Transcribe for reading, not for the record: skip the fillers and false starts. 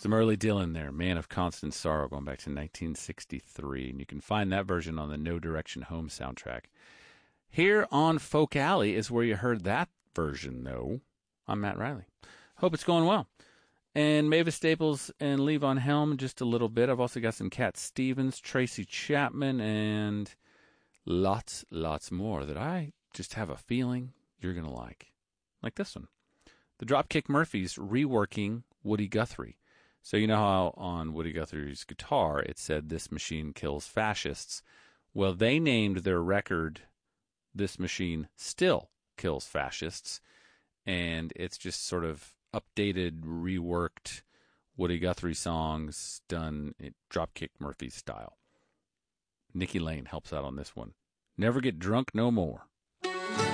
Some early Dylan there, Man of Constant Sorrow, going back to 1963. And you can find that version on the No Direction Home soundtrack. Here on Folk Alley is where you heard that version, though. I'm Matt Riley. Hope it's going well. And Mavis Staples and Levon Helm just a little bit. I've also got some Cat Stevens, Tracy Chapman, and lots more that I just have a feeling you're going to like. Like this one. The Dropkick Murphys reworking Woody Guthrie. So you know how on Woody Guthrie's guitar it said, "This machine kills fascists." Well, they named their record, "This Machine Still Kills Fascists." And it's just sort of updated, reworked Woody Guthrie songs done in Dropkick Murphys style. Nikki Lane helps out on this one. Never Get Drunk No More.